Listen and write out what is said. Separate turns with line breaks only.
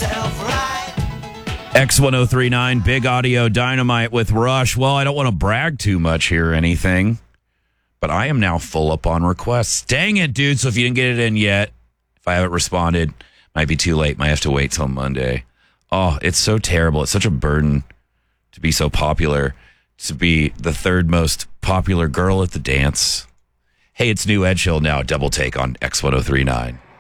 X1039, Big Audio Dynamite with Rush. Well, I don't want to brag too much here or anything, but I am now full up on requests. Dang it, dude. So if you didn't get it in yet, if I haven't responded, might be too late. Might have to wait till Monday. Oh, it's so terrible. It's such a burden to be so popular, to be the third most popular girl at the dance. Hey, it's New Edge Hill now. Double Take on X1039.